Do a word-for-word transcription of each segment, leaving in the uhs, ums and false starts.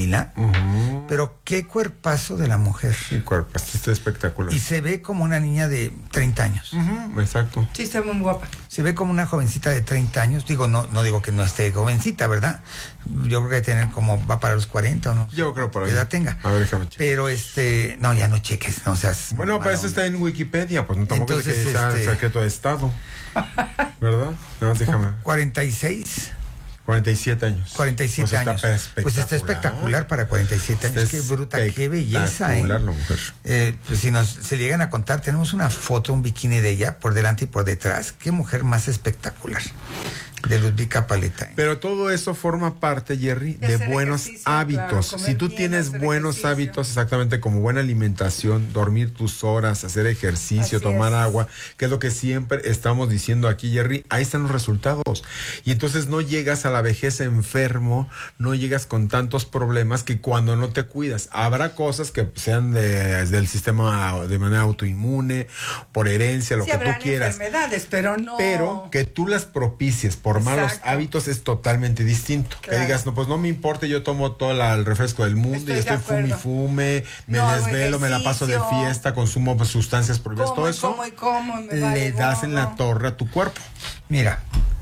Dalila, uh-huh. pero qué cuerpazo de la mujer. Sí, cuerpazo, está espectacular. Y se ve como una niña de treinta años. Uh-huh. Exacto. Sí, está muy guapa. Se ve como una jovencita de treinta años. Digo, no no digo que no esté jovencita, ¿verdad? Yo creo que tener como, va para los cuarenta o no. Yo creo por ahí. Que edad tenga. A ver, déjame checar. Pero este, no, ya no cheques, no seas... Bueno, para eso está en Wikipedia, pues no tampoco es que Entonces, sea este... secreto de Estado. ¿Verdad? No, déjame. cuarenta y seis. cuarenta y siete años. cuarenta y siete pues años. Está pues está espectacular para cuarenta y siete años. Qué bruta, qué belleza, ¿eh? La mujer. Eh, pues si nos se llegan a contar, tenemos una foto, un bikini de ella por delante y por detrás. Qué mujer más espectacular. De Ludvika Paleta. Pero todo eso forma parte, Jerry, de, de buenos hábitos. Claro, si tú bien, tienes buenos ejercicio. hábitos, exactamente como buena alimentación, dormir tus horas, hacer ejercicio, Así tomar es. agua, que es lo que siempre estamos diciendo aquí, Jerry, ahí están los resultados. Y entonces no llegas a la vejez enfermo, no llegas con tantos problemas que cuando no te cuidas. Habrá cosas que sean de, del sistema de manera autoinmune, por herencia, lo sí, que tú quieras. Enfermedades, pero no. Pero que tú las propicies por Exacto. malos hábitos es totalmente distinto. Claro. Que digas, no, pues no me importa, yo tomo todo la, el refresco del mundo estoy y estoy fume y fume, me no, desvelo, me la paso de fiesta, consumo pues, sustancias prohibidas, todo eso como y como, me le vale das gordo. en la torre a tu cuerpo. Mira,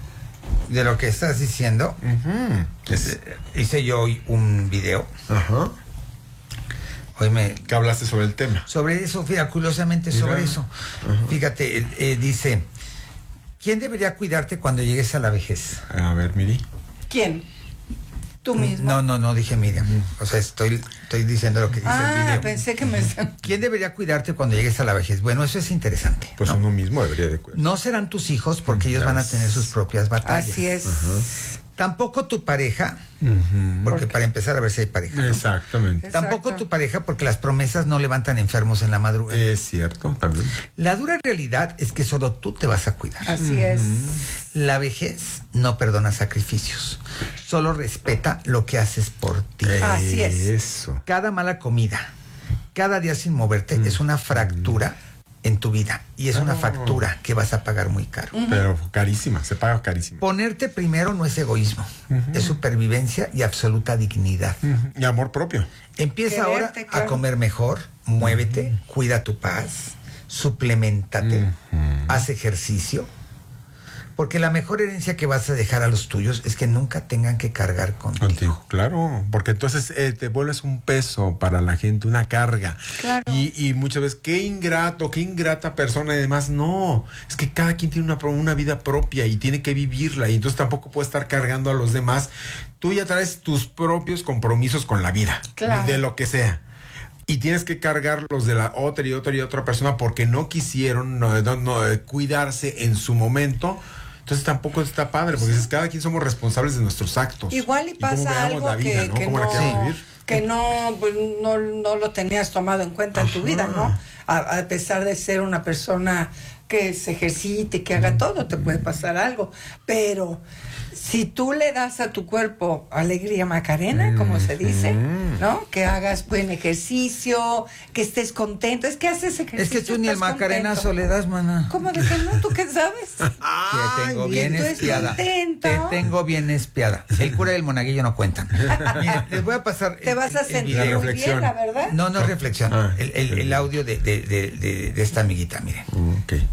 de lo que estás diciendo, uh-huh. es, hice yo hoy un video. Ajá. Uh-huh. Hoy me... ¿Qué hablaste sobre el tema? Sobre eso, fíjate, curiosamente Mira. sobre eso. Uh-huh. Fíjate, eh, eh, dice... ¿Quién debería cuidarte cuando llegues a la vejez? A ver, Miri. ¿Quién? ¿Tú mismo? No, no, no dije Miriam. O sea, estoy, estoy diciendo lo que dice ah, el video. pensé que me... ¿Quién debería cuidarte cuando llegues a la vejez? Bueno, eso es interesante. Pues ¿no? uno mismo debería de cuidar. No serán tus hijos porque ellos van a tener sus propias batallas. Así es. Ajá. Tampoco tu pareja, uh-huh. porque ¿Por para empezar a ver si hay pareja. ¿no? Exactamente. Tampoco Exacto. tu pareja porque las promesas no levantan enfermos en la madrugada. Es cierto, también. La dura realidad es que solo tú te vas a cuidar. Así uh-huh. es. La vejez no perdona sacrificios, solo respeta lo que haces por ti. Así es. Eso. Cada mala comida, cada día sin moverte uh-huh. es una fractura en tu vida y es oh. una factura que vas a pagar muy caro. Uh-huh. Pero carísima, se paga carísima. Ponerte primero no es egoísmo, uh-huh. es supervivencia y absoluta dignidad. Uh-huh. Y amor propio. Empieza Quererte, ahora claro. a comer mejor, muévete, uh-huh. cuida tu paz, suplementate, uh-huh. haz ejercicio. Porque la mejor herencia que vas a dejar a los tuyos es que nunca tengan que cargar contigo. Contigo, claro, porque entonces eh, te vuelves un peso para la gente, una carga. Claro. Y, y muchas veces, qué ingrato, qué ingrata persona y demás. No, es que cada quien tiene una, una vida propia y tiene que vivirla y entonces tampoco puede estar cargando a los demás. Tú ya traes tus propios compromisos con la vida, claro. de lo que sea. Y tienes que cargar los de la otra y otra y otra persona porque no quisieron no, no, no, cuidarse en su momento. Entonces tampoco está padre, porque sí. cada quien somos responsables de nuestros actos. Igual y pasa y algo la vida, que, ¿no? que, no, la que no, pues, no no lo tenías tomado en cuenta Ajá. en tu vida, ¿no? A, a pesar de ser una persona que se ejercite, que haga todo, te puede pasar algo. Pero si tú le das a tu cuerpo alegría Macarena, mm, como se dice, mm. ¿no? Que hagas buen ejercicio, que estés contento. Es que haces ejercicio. Es que tú ni el Macarenazo le das, mana. ¿Cómo de que no? ¿Tú qué sabes? Te tengo bien espiada. Te tengo bien espiada. El cura y el monaguillo no cuentan. Miren, les voy a pasar. Te el, vas a sentir muy bien, la verdad. No, no es reflexión. Ah, el, el, el audio de, de, de, de, de esta amiguita, miren. Okay.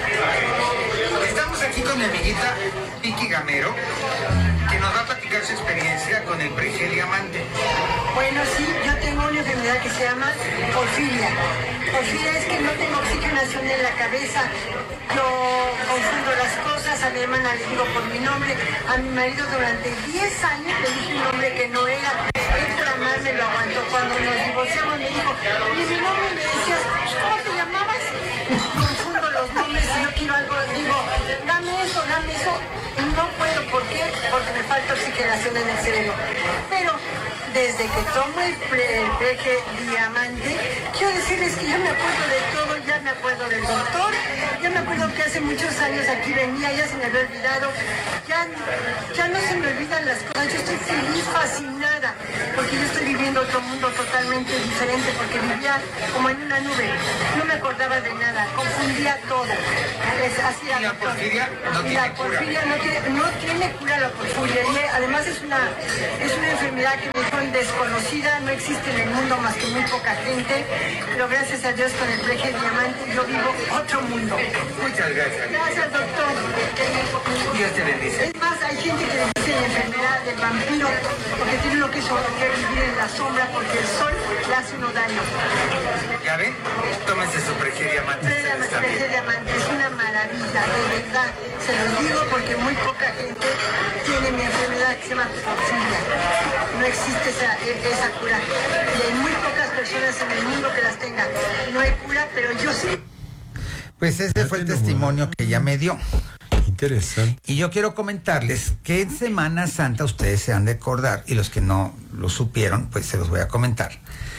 Estamos aquí con mi amiguita Vicky Gamero, que nos va a platicar su experiencia con el Prege Diamante. Bueno, sí, yo tengo una enfermedad que se llama porfiria. Porfiria es que no tengo oxigenación en la cabeza. Yo confundo las cosas, a mi hermana le digo por mi nombre, a mi marido durante diez años le dije un nombre que no era. Él por amarme lo aguantó. Cuando nos divorciamos me dijo, y mi nombre me decías, ¿cómo te llamabas? Confundo los nombres, si yo quiero algo, digo, dame eso, dame eso. No puedo, ¿por qué? Porque me falta oxigenación en el cerebro. Pero desde que tomo el, pre, el Prege Diamante, quiero decirles que ya me acuerdo de todo, ya me acuerdo del doctor, ya me acuerdo que hace muchos años aquí venía, ya se me había olvidado, ya, ya no se me olvidan las cosas, yo estoy feliz, fascinada, porque yo estoy viviendo otro mundo totalmente diferente, porque vivía como en una nube, no me acordaba de nada, confundía todo. Es, así ¿Y la porfiria no tiene la cura? porfiria no tiene, no tiene cura la porfiria, y además es una, es una enfermedad que me dijeron desconocida, existe en el mundo más que muy poca gente, pero gracias a Dios con el Preje Diamante yo vivo otro mundo. Muchas gracias. Gracias, doctor. Dios te bendice. Es más, hay gente que le dice la enfermedad del vampiro porque tiene uno que, so- que vivir en la sombra porque el sol le hace uno daño. ¿Ya ven? Tómese su Preje Diamante. El Preje Diamante es una maravilla, de verdad. Se lo digo porque muy poca gente tiene mi enfermedad que se llama porfiria. No existe esa, esa cura. Y hay muy pocas personas en el mundo que las tengan. No hay cura, pero yo sí. Pues ese fue el testimonio que ella me dio. Interesante. Y yo quiero comentarles que en Semana Santa ustedes se han de acordar, y los que no lo supieron, pues se los voy a comentar.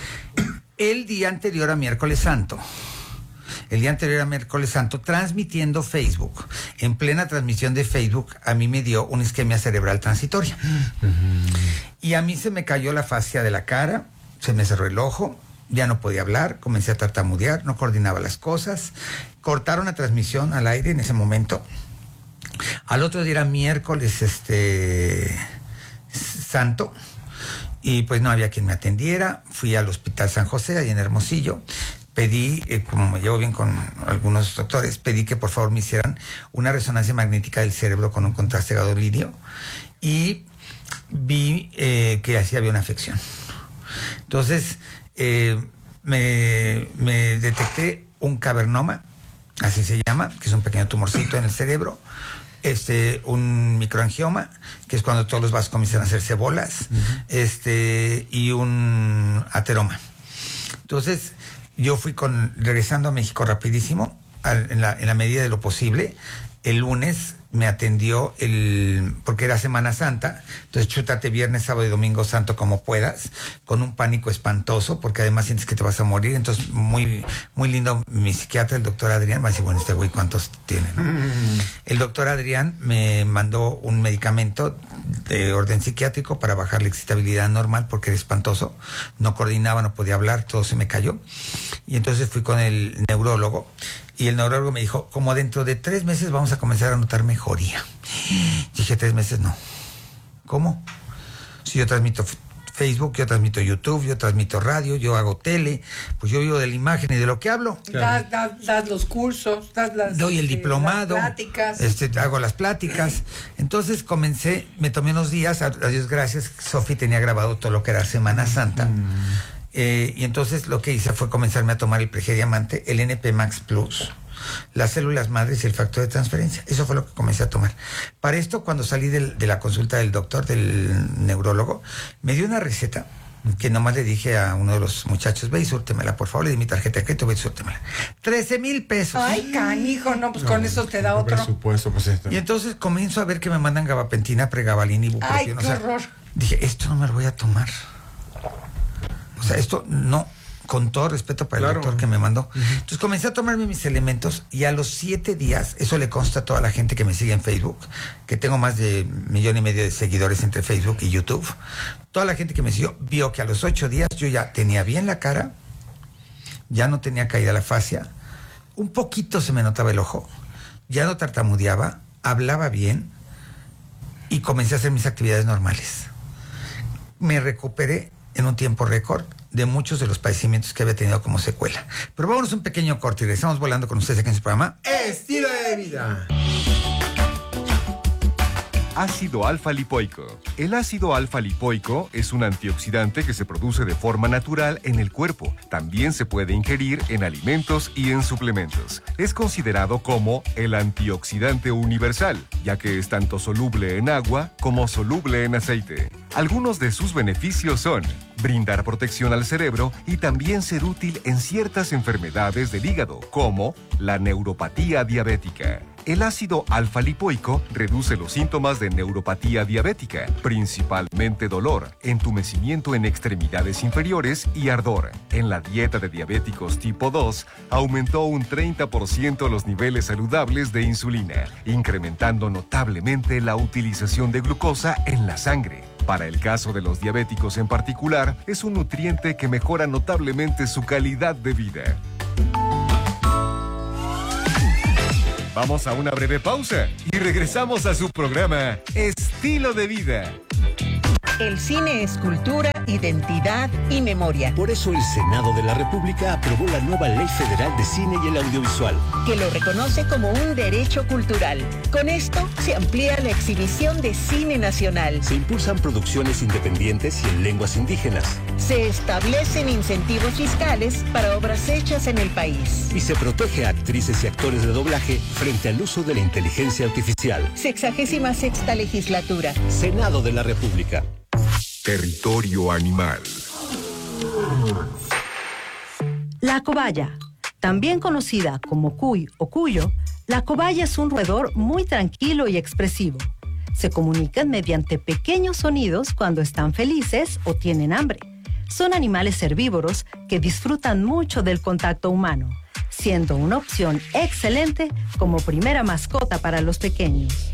El día anterior a Miércoles Santo, el día anterior a Miércoles Santo, transmitiendo Facebook, en plena transmisión de Facebook, a mí me dio una isquemia cerebral transitoria. Uh-huh. Y a mí se me cayó la fascia de la cara, se me cerró el ojo, ya no podía hablar, comencé a tartamudear, no coordinaba las cosas, cortaron la transmisión al aire en ese momento. Al otro día era miércoles este santo y pues no había quien me atendiera. Fui al Hospital San José, ahí en Hermosillo. Pedí, eh, como me llevo bien con algunos doctores, pedí que por favor me hicieran una resonancia magnética del cerebro con un contraste gadolíneo y vi eh, que así había una afección. Entonces eh, me, me detecté un cavernoma, así se llama, que es un pequeño tumorcito en el cerebro. Este, un microangioma, que es cuando todos los vasos comienzan a hacerse bolas, uh-huh. este, y un ateroma. Entonces, yo fui con, regresando a México rapidísimo, al, en, la, en la medida de lo posible. El lunes me atendió el, porque era Semana Santa, entonces chútate viernes, sábado y domingo santo como puedas, con un pánico espantoso, porque además sientes que te vas a morir. Entonces, muy, muy lindo mi psiquiatra, el doctor Adrián, va a decir, bueno, este güey, ¿cuántos tiene, no? Mm. El doctor Adrián me mandó un medicamento de orden psiquiátrico para bajar la excitabilidad normal, porque era espantoso, no coordinaba, no podía hablar, todo se me cayó. Y entonces fui con el neurólogo, y el neurólogo me dijo, como dentro de tres meses vamos a comenzar a notar mejoría. Dije, tres meses no. ¿Cómo? Si yo transmito Facebook, yo transmito YouTube, yo transmito radio, yo hago tele, pues yo vivo de la imagen y de lo que hablo. Claro. Das, das, das los cursos, das las... Doy el diplomado. Las pláticas. Este, hago las pláticas. Entonces comencé, me tomé unos días, a, a Dios gracias, Sofi tenía grabado todo lo que era Semana Santa. Mm. Eh, y entonces lo que hice fue comenzarme a tomar el Preje Diamante, el N P Max Plus, las células madres y el factor de transferencia. Eso fue lo que comencé a tomar. Para esto, cuando salí del, de la consulta del doctor, del neurólogo, me dio una receta que nomás le dije a uno de los muchachos, ve y súrtemela, por favor, le di mi tarjeta de crédito, ve y súrtemela. trece mil pesos. Ay, canijo, no, pues no, con eso te da otro. Presupuesto, pues esto. Y entonces comienzo a ver que me mandan gabapentina, pregabalina y bupropión. Ay, qué o sea, horror. Dije, esto no me lo voy a tomar. O sea, esto no, con todo respeto para claro. el doctor que me mandó. Uh-huh. Entonces comencé a tomarme mis elementos y a los siete días, eso le consta a toda la gente que me sigue en Facebook, que tengo más de millón y medio de seguidores entre Facebook y YouTube. Toda la gente que me siguió vio que a los ocho días yo ya tenía bien la cara, ya no tenía caída la fascia, un poquito se me notaba el ojo, ya no tartamudeaba, hablaba bien y comencé a hacer mis actividades normales. Me recuperé en un tiempo récord de muchos de los padecimientos que había tenido como secuela. Pero vámonos un pequeño corte y regresamos volando con ustedes aquí en su programa Estilo de Vida. Ácido alfa-lipoico. El ácido alfa-lipoico es un antioxidante que se produce de forma natural en el cuerpo. También se puede ingerir en alimentos y en suplementos. Es considerado como el antioxidante universal, ya que es tanto soluble en agua como soluble en aceite. Algunos de sus beneficios son brindar protección al cerebro y también ser útil en ciertas enfermedades del hígado, como la neuropatía diabética. El ácido alfa-lipoico reduce los síntomas de neuropatía diabética, principalmente dolor, entumecimiento en extremidades inferiores y ardor. En la dieta de diabéticos tipo dos, aumentó un treinta por ciento los niveles saludables de insulina, incrementando notablemente la utilización de glucosa en la sangre. Para el caso de los diabéticos en particular, es un nutriente que mejora notablemente su calidad de vida. Vamos a una breve pausa y regresamos a su programa Estilo de Vida. El cine es cultura identidad y memoria. Por eso el Senado de la República aprobó la nueva Ley Federal de Cine y el Audiovisual, que lo reconoce como un derecho cultural. Con esto se amplía la exhibición de cine nacional. Se impulsan producciones independientes y en lenguas indígenas. Se establecen incentivos fiscales para obras hechas en el país. Y se protege a actrices y actores de doblaje frente al uso de la inteligencia artificial. Sexagésima sexta legislatura. Senado de la República. Territorio animal. La cobaya, también conocida como cuy o cuyo, la cobaya es un roedor muy tranquilo y expresivo. Se comunican mediante pequeños sonidos cuando están felices o tienen hambre. Son animales herbívoros que disfrutan mucho del contacto humano, siendo una opción excelente como primera mascota para los pequeños.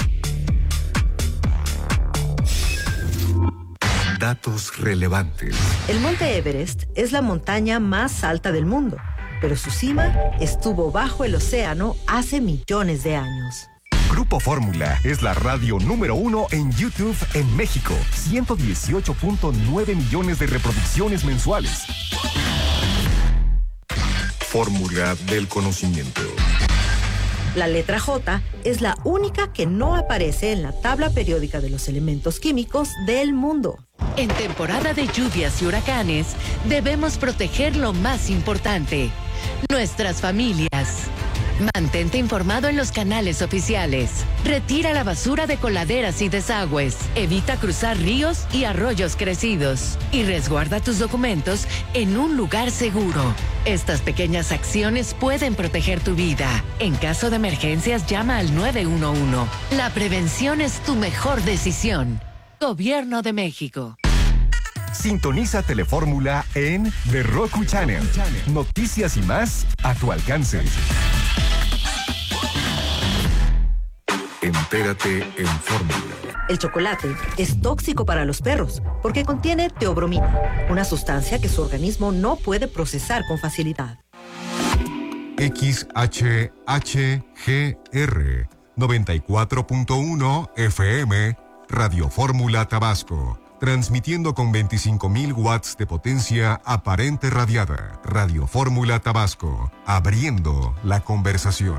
Datos relevantes. El Monte Everest es la montaña más alta del mundo, pero su cima estuvo bajo el océano hace millones de años. Grupo Fórmula es la radio número uno en YouTube en México. ciento dieciocho punto nueve millones de reproducciones mensuales. Fórmula del conocimiento. La letra J es la única que no aparece en la tabla periódica de los elementos químicos del mundo. En temporada de lluvias y huracanes, debemos proteger lo más importante, nuestras familias. Mantente informado en los canales oficiales. Retira la basura de coladeras y desagües. Evita cruzar ríos y arroyos crecidos. Y resguarda tus documentos en un lugar seguro. Estas pequeñas acciones pueden proteger tu vida. En caso de emergencias, llama al nueve uno uno. La prevención es tu mejor decisión. Gobierno de México. Sintoniza Telefórmula en The Roku Channel. Noticias y más a tu alcance. Entérate en Fórmula. El chocolate es tóxico para los perros porque contiene teobromina, una sustancia que su organismo no puede procesar con facilidad. X H H G R noventa y cuatro punto uno F M Radio Fórmula Tabasco, transmitiendo con veinticinco mil watts de potencia aparente radiada. Radio Fórmula Tabasco, abriendo la conversación.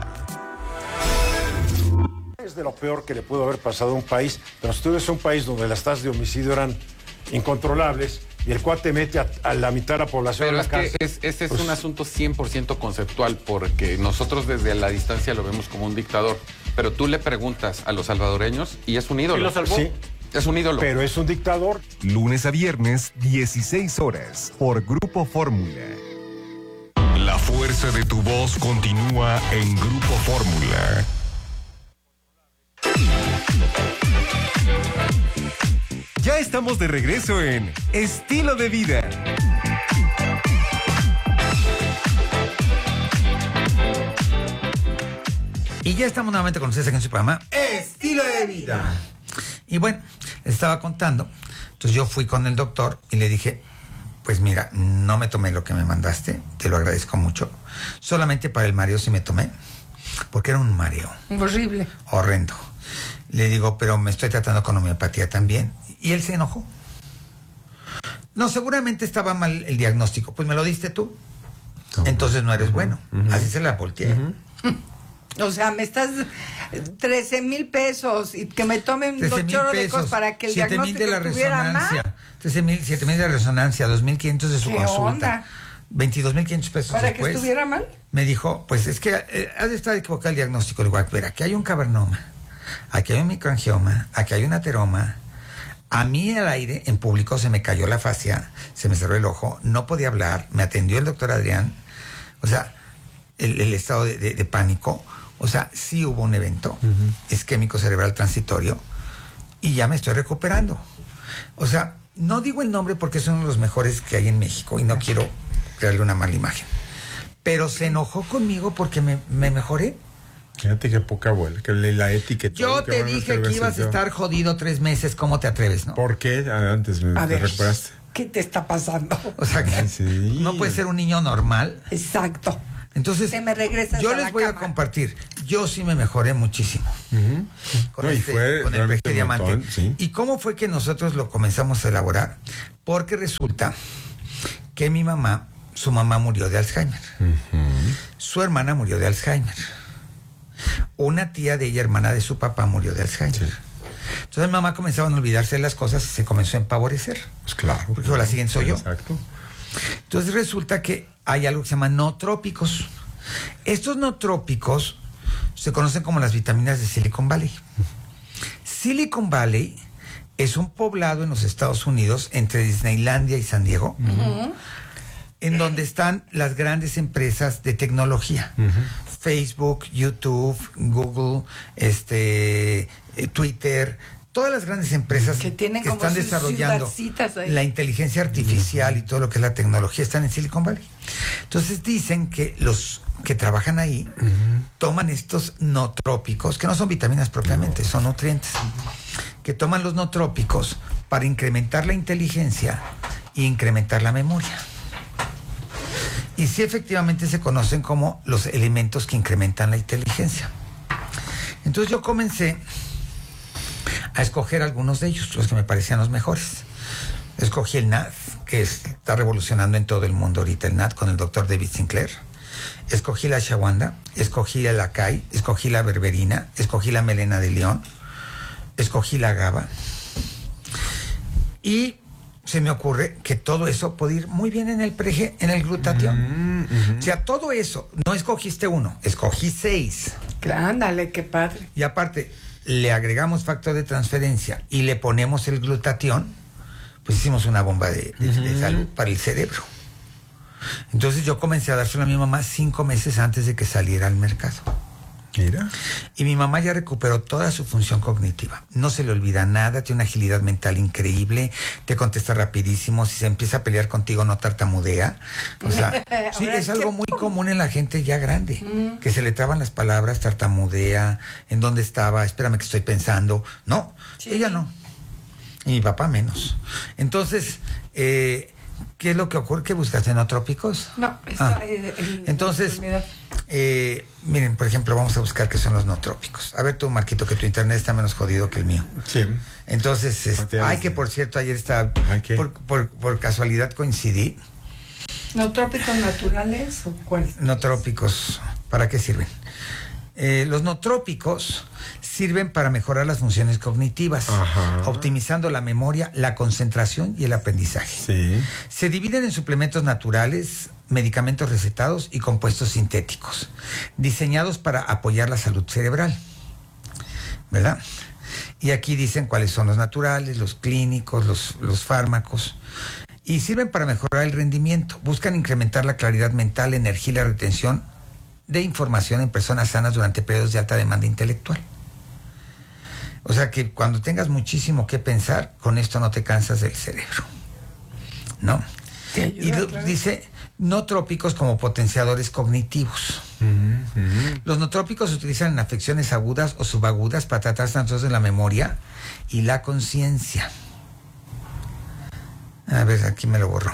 Es de lo peor que le pudo haber pasado a un país, pero si tú ves un país donde las tasas de homicidio eran incontrolables y el cuate mete a, a la mitad de la población pero en la cárcel. Pero es que es, ese pues, es un asunto cien por ciento conceptual, porque nosotros desde la distancia lo vemos como un dictador, pero tú le preguntas a los salvadoreños y es un ídolo. ¿Y lo salvó? Sí. Es un ídolo. Pero es un dictador. Lunes a viernes, dieciséis horas, por Grupo Fórmula. La fuerza de tu voz continúa en Grupo Fórmula. Ya estamos de regreso en Estilo de Vida. Y ya estamos nuevamente con ustedes aquí en su programa Estilo de Vida. Y bueno, les estaba contando. Entonces yo fui con el doctor y le dije, pues mira, no me tomé lo que me mandaste, te lo agradezco mucho. Solamente para el mareo sí me tomé, porque era un mareo. Horrible. Horrendo. Le digo, pero me estoy tratando con homeopatía también. Y él se enojó. No, seguramente estaba mal el diagnóstico. Pues me lo diste tú. Entonces no eres bueno. Uh-huh. Así se la volteé. Uh-huh. O sea, me estás trece mil pesos y que me tomen dos chorros de cosas para que el diagnóstico de la estuviera resonancia. trece mil, siete mil de resonancia, dos mil quinientos de su ¿Qué consulta. Onda? veintidós mil quinientos pesos ¿Para después, que estuviera mal? Me dijo, pues es que eh, ha de estar equivocado el diagnóstico. Le digo, espera, aquí hay un cavernoma, aquí hay un microangioma, aquí hay un ateroma. A mí al aire, en público, se me cayó la fascia, se me cerró el ojo, no podía hablar, me atendió el doctor Adrián. O sea, el, el estado de, de, de pánico. O sea, sí hubo un evento uh-huh. isquémico cerebral transitorio y ya me estoy recuperando. O sea, no digo el nombre porque es uno de los mejores que hay en México y no quiero crearle una mala imagen. Pero se enojó conmigo porque me, me mejoré. Fíjate qué poca abuela, que la etiqueta. Yo te dije que ibas a estar jodido tres meses, ¿cómo te atreves, no? ¿Por qué? Antes me, a te ver, recuperaste. ¿Qué te está pasando? O sea, que sí. No puede ser un niño normal. Exacto. Entonces, te me regresas yo a les la voy cama. a compartir. Yo sí me mejoré muchísimo. Uh-huh. Con, no, este, y fue con el Vejeriamante. Sí. ¿Y cómo fue que nosotros lo comenzamos a elaborar? Porque resulta que mi mamá, su mamá murió de Alzheimer. Uh-huh. Su hermana murió de Alzheimer. Una tía de ella, hermana de su papá, murió de Alzheimer. Sí. Entonces mi mamá comenzaba a olvidarse de las cosas y se comenzó a empavorecer. Pues claro. Porque dijo, la siguiente soy yo. Exacto. Entonces resulta que hay algo que se llama nootrópicos. Estos nootrópicos se conocen como las vitaminas de Silicon Valley. Silicon Valley es un poblado en los Estados Unidos entre Disneylandia y San Diego, uh-huh. en donde están las grandes empresas de tecnología. Uh-huh. Facebook, YouTube, Google, este, Twitter, todas las grandes empresas que, tienen que como están desarrollando la inteligencia artificial uh-huh. y todo lo que es la tecnología están en Silicon Valley. Entonces dicen que los que trabajan ahí uh-huh. toman estos nootrópicos, que no son vitaminas propiamente, no. son nutrientes, uh-huh. que toman los nootrópicos para incrementar la inteligencia e incrementar la memoria. Y sí, efectivamente se conocen como los elementos que incrementan la inteligencia. Entonces yo comencé a escoger algunos de ellos, los que me parecían los mejores. Escogí el N A D, que está revolucionando en todo el mundo ahorita, el N A D con el doctor David Sinclair. Escogí la ashwagandha, escogí el acai, escogí la berberina, escogí la melena de león, escogí la GABA. Y se me ocurre que todo eso puede ir muy bien en el preje, en el glutatión. Mm-hmm. O sea, todo eso, no escogiste uno, escogí seis. Ándale, qué padre. Y aparte, le agregamos factor de transferencia y le ponemos el glutatión, pues hicimos una bomba de, de, mm-hmm. de salud para el cerebro. Entonces yo comencé a dárselo a mi mamá cinco meses antes de que saliera al mercado. Mira. Y mi mamá ya recuperó toda su función cognitiva. No se le olvida nada, tiene una agilidad mental increíble, te contesta rapidísimo, si se empieza a pelear contigo no tartamudea. O sea, sí, es algo muy común en la gente ya grande, mm. que se le traban las palabras, tartamudea, en dónde estaba, espérame que estoy pensando. No, sí. ella no. Y mi papá menos. Entonces, eh, ¿qué es lo que ocurre? ¿Qué buscas? ¿Nootrópicos? No, está, ah. eh, el, entonces, eh, miren, por ejemplo, vamos a buscar qué son los nootrópicos. A ver tú, Marquito, que tu internet está menos jodido que el mío. Sí. Entonces, este, ay, que por cierto, ayer estaba, por, por, por casualidad coincidí. ¿Nootrópicos naturales o cuáles? Nootrópicos, ¿para qué sirven? Eh, los nootrópicos sirven para mejorar las funciones cognitivas, ajá. optimizando la memoria, la concentración y el aprendizaje. Sí. Se dividen en suplementos naturales, medicamentos recetados y compuestos sintéticos, diseñados para apoyar la salud cerebral, ¿verdad? Y aquí dicen cuáles son los naturales, los clínicos, los, los fármacos. Y sirven para mejorar el rendimiento. Buscan incrementar la claridad mental, la energía y la retención de información en personas sanas durante periodos de alta demanda intelectual. O sea que cuando tengas muchísimo que pensar, con esto no te cansas del cerebro, ¿no? Y lo, dice nootrópicos como potenciadores cognitivos. Uh-huh. Los nootrópicos se utilizan en afecciones agudas o subagudas para tratar trastornos de la memoria y la conciencia. A ver, aquí me lo borró.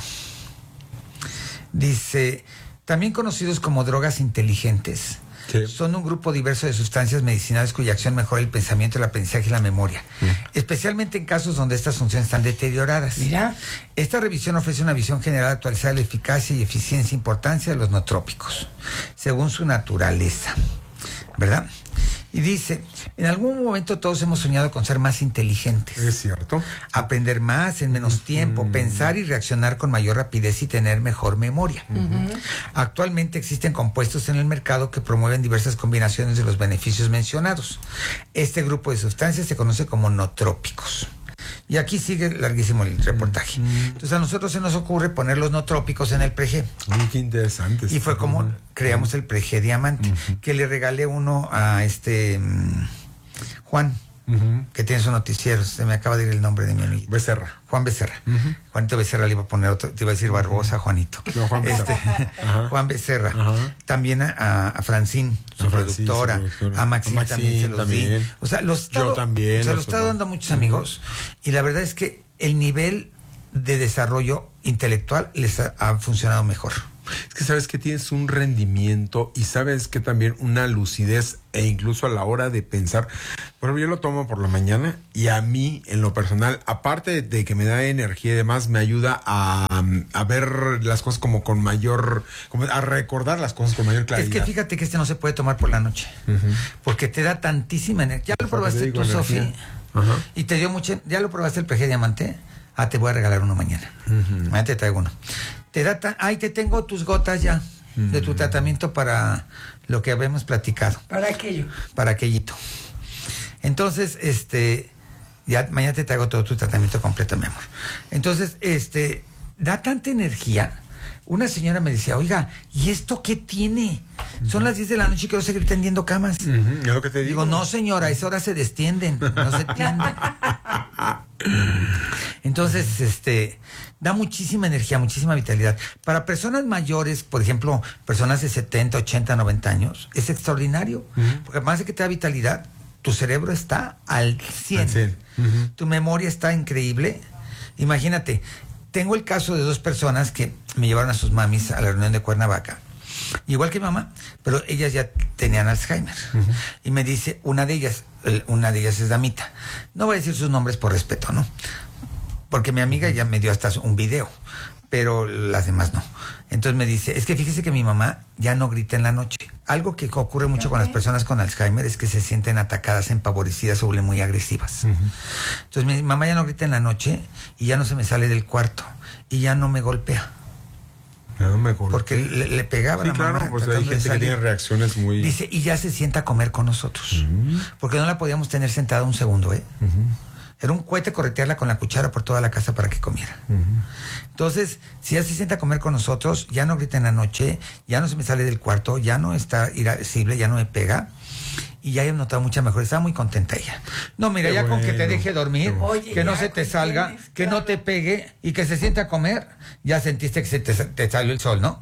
Dice, también conocidos como drogas inteligentes, sí. son un grupo diverso de sustancias medicinales cuya acción mejora el pensamiento, el aprendizaje y la memoria, sí. especialmente en casos donde estas funciones están deterioradas. Mira. Esta revisión ofrece una visión general actualizada de la eficacia y eficiencia e importancia de los nootrópicos, según su naturaleza, ¿verdad? Y dice, en algún momento todos hemos soñado con ser más inteligentes. Es cierto. Aprender más en menos tiempo, uh-huh. pensar y reaccionar con mayor rapidez y tener mejor memoria. Uh-huh. Actualmente existen compuestos en el mercado que promueven diversas combinaciones de los beneficios mencionados. Este grupo de sustancias se conoce como nootrópicos. Y aquí sigue larguísimo el reportaje. Uh-huh. Entonces a nosotros se nos ocurre poner los nootrópicos en el Prege. Uy, qué interesante. Y fue como uh-huh. creamos el Prege Diamante, uh-huh. que le regalé uno a este um, Juan, uh-huh. que tiene su noticiero. Se me acaba de ir el nombre de mi amigo. Becerra. Juan Becerra. Uh-huh. Juanito Becerra le iba a poner otro, te iba a decir Barbosa, Juanito. No, Juan Becerra. Este, Juan Becerra. Uh-huh. También a, a Francine, su a productora, Francine, a Maxine, a Maxine también se los también. di. O sea, los Yo estado, también. Se los está dando a muchos amigos. Y la verdad es que el nivel de desarrollo intelectual les ha, ha funcionado mejor. Es que sabes que tienes un rendimiento y sabes que también una lucidez e incluso a la hora de pensar. Por ejemplo, yo lo tomo por la mañana y a mí, en lo personal, aparte de que me da energía y demás, me ayuda a, a ver las cosas como con mayor, como a recordar las cosas con mayor claridad. Es que fíjate que este no se puede tomar por la noche, uh-huh. porque te da tantísima energía. ¿Ya lo probaste tú, Sofía? Uh-huh. Y te dio mucha, ¿ya lo probaste el P G Diamante? Ah, te voy a regalar uno mañana. Uh-huh. Mañana te traigo uno. Te da ta- Ay, te tengo tus gotas ya uh-huh. de tu tratamiento para lo que habíamos platicado. Para aquello. Para aquellito. Entonces, este, ya mañana te traigo todo tu tratamiento completo, mi amor. Entonces, este, da tanta energía. Una señora me decía, oiga, ¿y esto qué tiene? Uh-huh. Son las diez de la noche y quiero seguir tendiendo camas. Uh-huh. ¿Es lo que te digo? Digo, no, señora, a esa hora se destienden, no se tienden. Entonces, este, da muchísima energía, muchísima vitalidad. Para personas mayores, por ejemplo, personas de setenta, ochenta, noventa años, es extraordinario. Uh-huh. Porque además de que te da vitalidad, tu cerebro está al cien. Al cien. Uh-huh. Tu memoria está increíble. Imagínate, tengo el caso de dos personas que me llevaron a sus mamis a la reunión de Cuernavaca. Igual que mi mamá, pero ellas ya tenían Alzheimer. Uh-huh. Y me dice, una de ellas, una de ellas es Damita. No voy a decir sus nombres por respeto, ¿no? Porque mi amiga ya me dio hasta un video, pero las demás no. Entonces me dice, es que fíjese que mi mamá ya no grita en la noche. Algo que ocurre mucho okay. con las personas con Alzheimer es que se sienten atacadas, empobrecidas o muy agresivas. Uh-huh. Entonces mi mamá ya no grita en la noche y ya no se me sale del cuarto y ya no me golpea. No me golpea. Porque le, le pegaba sí, la claro, mamá. Pues hay gente que tiene reacciones muy... Dice, y ya se sienta a comer con nosotros. Uh-huh. Porque no la podíamos tener sentada un segundo, ¿eh? Uh-huh. Era un cohete corretearla con la cuchara por toda la casa para que comiera. Uh-huh. Entonces, si ella se sienta a comer con nosotros, ya no grita en la noche, ya no se me sale del cuarto, ya no está irascible, ya no me pega. Y ya he notado mucha mejor. Estaba muy contenta ella. No, mira, Qué ya bueno. con que te deje dormir, Oye, que no se te salga, tienes, que claro. no te pegue y que se siente a comer, ya sentiste que se te, te salió el sol, ¿no?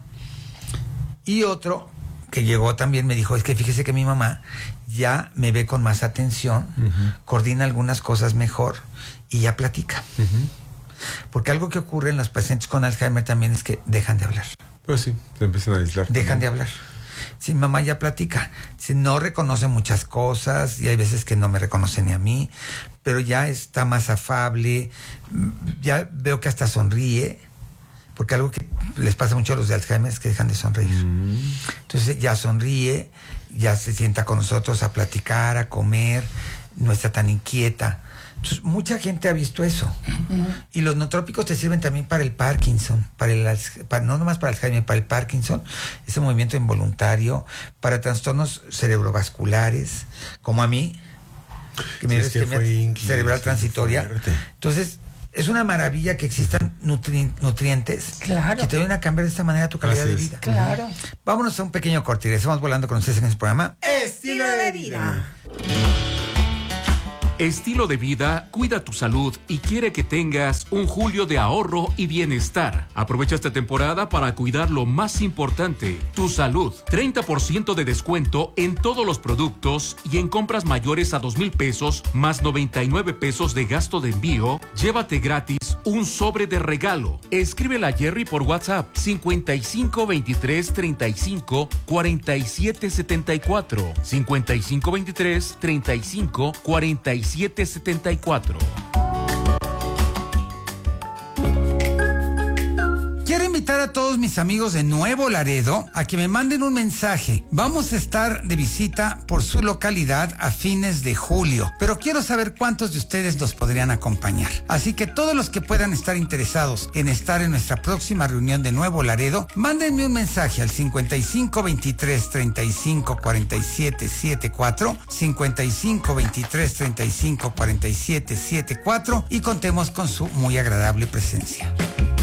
Y otro que llegó también me dijo, es que fíjese que mi mamá ya me ve con más atención, uh-huh. coordina algunas cosas mejor y ya platica. Uh-huh. Porque algo que ocurre en los pacientes con Alzheimer también es que dejan de hablar. Pues sí, se empiezan a aislar. Dejan de hablar. Si mamá ya platica, si no reconoce muchas cosas y hay veces que no me reconoce ni a mí, pero ya está más afable, ya veo que hasta sonríe. Porque algo que les pasa mucho a los de Alzheimer es que dejan de sonreír. Mm. Entonces ya sonríe, ya se sienta con nosotros a platicar, a comer, no está tan inquieta. Entonces mucha gente ha visto eso. Uh-huh. Y los nootrópicos te sirven también para el Parkinson, para el, para, no nomás para el Alzheimer, para el Parkinson, ese movimiento involuntario, para trastornos cerebrovasculares, como a mí, que me sí, dio isquemia cerebral transitoria. Entonces, es una maravilla que existan nutri- nutrientes claro. que te ayuden a cambiar de esta manera tu calidad Así de vida. Es. Claro. Vámonos a un pequeño corte y estamos volando con ustedes en este programa. Estilo de vida. Estilo de Vida cuida tu salud y quiere que tengas un julio de ahorro y bienestar. Aprovecha esta temporada para cuidar lo más importante, tu salud. treinta por ciento de descuento en todos los productos y en compras mayores a dos mil pesos más noventa y nueve pesos de gasto de envío. Llévate gratis un sobre de regalo. Escríbela a Jerry por WhatsApp cincuenta y cinco veintitrés treinta y cinco cuarenta y siete setenta y cuatro. cincuenta y cinco veintitrés treinta y cinco cuarenta y siete setenta y cuatro. Quiero invitar a todos mis amigos de Nuevo Laredo a que me manden un mensaje. Vamos a estar de visita por su localidad a fines de julio, pero quiero saber cuántos de ustedes nos podrían acompañar. Así que todos los que puedan estar interesados en estar en nuestra próxima reunión de Nuevo Laredo, mándenme un mensaje al cincuenta y cinco veintitrés treinta y cinco cuarenta y siete setenta y cuatro, cincuenta y cinco veintitrés treinta y cinco cuarenta y siete setenta y cuatro y contemos con su muy agradable presencia.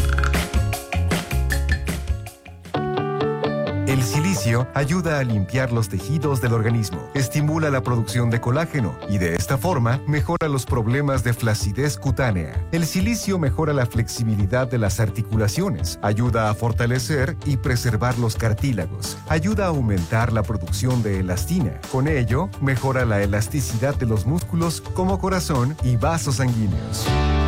El silicio ayuda a limpiar los tejidos del organismo, estimula la producción de colágeno y de esta forma mejora los problemas de flacidez cutánea. El silicio mejora la flexibilidad de las articulaciones, ayuda a fortalecer y preservar los cartílagos, ayuda a aumentar la producción de elastina. Con ello, mejora la elasticidad de los músculos como corazón y vasos sanguíneos.